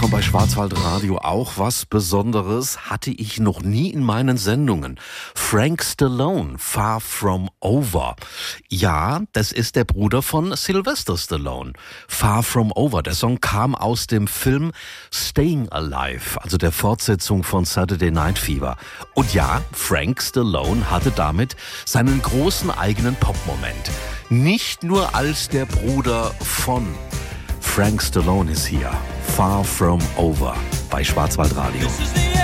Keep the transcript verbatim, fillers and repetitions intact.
kommt bei Schwarzwaldradio auch was Besonderes, hatte ich noch nie in meinen Sendungen. Frank Stallone, Far From Over. Ja, das ist der Bruder von Sylvester Stallone. Far From Over, der Song kam aus dem Film Staying Alive, also der Fortsetzung von Saturday Night Fever. Und ja, Frank Stallone hatte damit seinen großen eigenen Popmoment. Nicht nur als der Bruder von Frank Stallone ist hier. Far From Over bei Schwarzwaldradio.